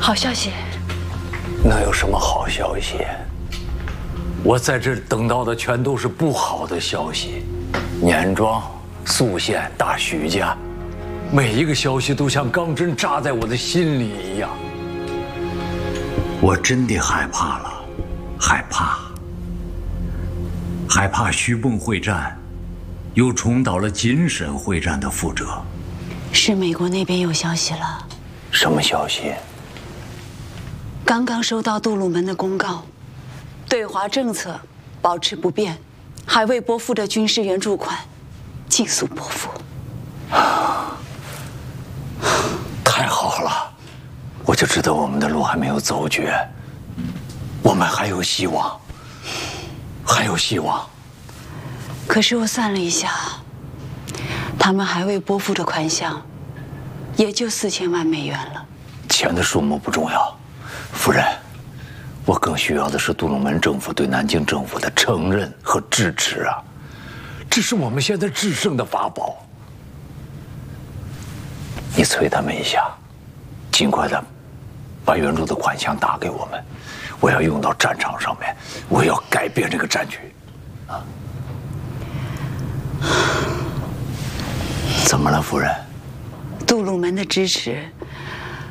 好消息。 那有什么好消息？我在这儿等到的全都是不好的消息。年庄、宿县、大徐家，每一个消息都像钢针扎在我的心里一样。 我真的害怕了，害怕徐蚌会战又重蹈了锦沈会战的覆辙。 是美国那边有消息了。 什么消息？ 刚刚收到杜鲁门的公告，对华政策保持不变，还未拨付的军事援助款尽速拨付。 太好了，我就知道我们的路还没有走绝，我们还有希望，还有希望。 可是我算了一下，他们还未拨付的款项，也就4000万美元了。 钱的数目不重要，夫人，我更需要的是杜鲁门政府对南京政府的承认和支持啊！这是我们现在制胜的法宝。你催他们一下，尽快的把援助的款项打给我们，我要用到战场上面，我要改变这个战局。啊？怎么了，夫人？ 杜鲁门的支持